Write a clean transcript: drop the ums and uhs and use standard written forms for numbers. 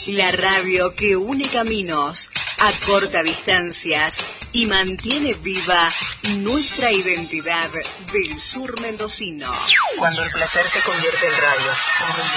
La radio que une caminos, acorta distancias y mantiene viva nuestra identidad del sur mendocino. Cuando el placer se convierte en radio.